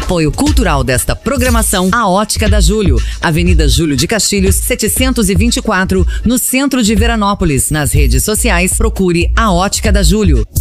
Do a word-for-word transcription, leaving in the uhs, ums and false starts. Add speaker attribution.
Speaker 1: Apoio cultural desta programação, a Ótica da Júlio, Avenida Júlio de Castilhos, setecentos e vinte e quatro, no centro de Veranópolis. Nas redes sociais, procure a Ótica da Júlio.